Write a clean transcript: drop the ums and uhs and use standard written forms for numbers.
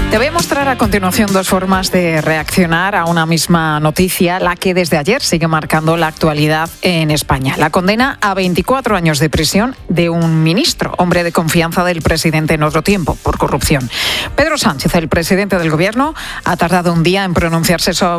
Te voy a mostrar a continuación dos formas de reaccionar a una misma noticia, la que desde ayer sigue marcando la actualidad en España. La condena a 24 años de prisión de un ministro, hombre de confianza del presidente en otro tiempo, por corrupción. Pedro Sánchez, el presidente del Gobierno, ha tardado un día en pronunciarse sobre